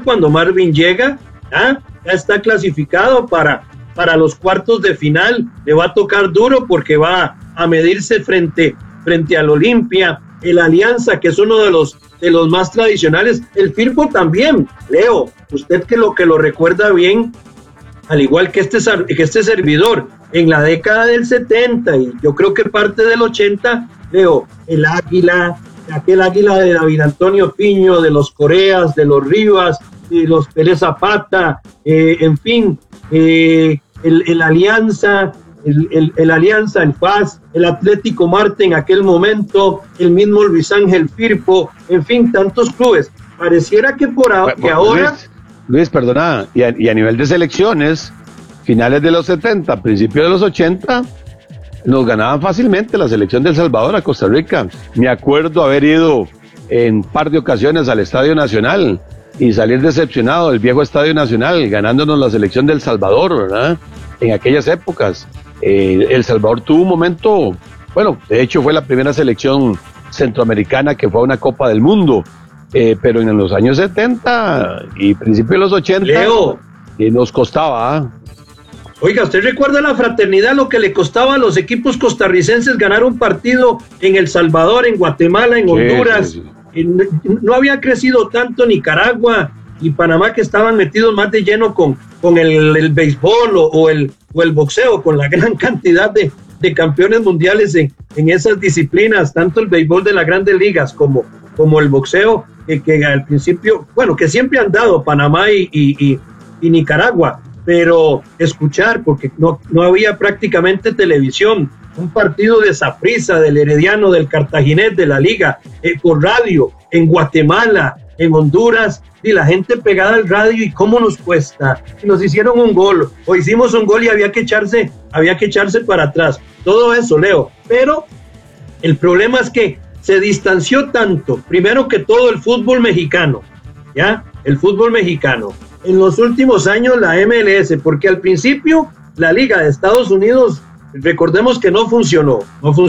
cuando Marvin llega, ya está clasificado para los cuartos de final. Le va a tocar duro porque va a medirse frente al Olimpia, el Alianza, que es uno de los más tradicionales, el Firpo también. Leo, usted que lo recuerda bien, al igual que este servidor, en la década del 70 y yo creo que parte del 80, Leo, el Águila, aquel Águila de David Antonio Piño, de los Coreas, de los Rivas, de los Pérez Zapata, en fin, el Alianza, el Alianza, el FAS, el Atlético Marte en aquel momento, el mismo Luis Ángel Firpo, en fin, tantos clubes. Pareciera que ahora... Luis, perdona, y a nivel de selecciones, finales de los 70, principios de los 80, nos ganaban fácilmente la selección de El Salvador a Costa Rica. Me acuerdo haber ido en par de ocasiones al Estadio Nacional y salir decepcionado del viejo Estadio Nacional, ganándonos la selección de El Salvador, ¿verdad? En aquellas épocas. El Salvador tuvo un momento, bueno, de hecho fue la primera selección centroamericana que fue a una Copa del Mundo, pero en los años 70 y principios de los 80, Leo, nos costaba. Oiga, ¿usted recuerda la fraternidad, lo que le costaba a los equipos costarricenses ganar un partido en El Salvador, en Guatemala, en Honduras? Sí. No había crecido tanto Nicaragua y Panamá, que estaban metidos más de lleno con el béisbol o el boxeo, con la gran cantidad de campeones mundiales en esas disciplinas, tanto el béisbol de las grandes ligas como el boxeo, que al principio, bueno, que siempre han dado Panamá y Nicaragua, pero escuchar, porque no había prácticamente televisión, un partido de Saprissa, del Herediano, del Cartaginés, de la Liga, por radio, en Guatemala, en Honduras, y la gente pegada al radio, y cómo nos cuesta. Y nos hicieron un gol, o hicimos un gol y había que echarse para atrás. Todo eso, Leo. Pero el problema es que se distanció tanto, primero que todo, el fútbol mexicano, ¿ya? El fútbol mexicano. En los últimos años la MLS, porque al principio la Liga de Estados Unidos, recordemos que no funcionó.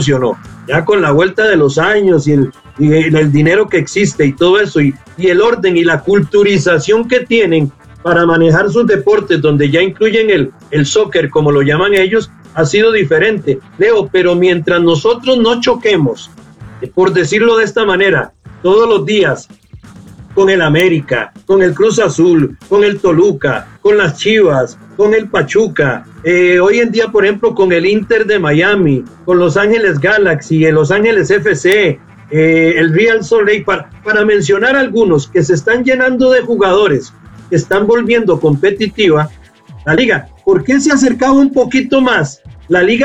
Ya con la vuelta de los años y el dinero que existe y todo eso, y el orden y la culturización que tienen para manejar sus deportes, donde ya incluyen el soccer, como lo llaman ellos, ha sido diferente, Leo. Pero mientras nosotros no choquemos, por decirlo de esta manera, todos los días, con el América, con el Cruz Azul, con el Toluca, con las Chivas, con el Pachuca, hoy en día, por ejemplo, con el Inter de Miami, con Los Ángeles Galaxy, el Los Ángeles FC, el Real Salt Lake, para mencionar algunos que se están llenando de jugadores, que están volviendo competitiva la liga. ¿Por qué se ha acercado un poquito más la liga